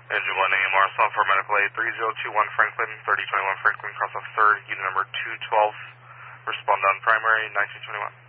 Engine 1 AMR, Sun for Medical Aid 3021 Franklin, 3021 Franklin, cross off 3rd, unit number 212, respond on primary 1921.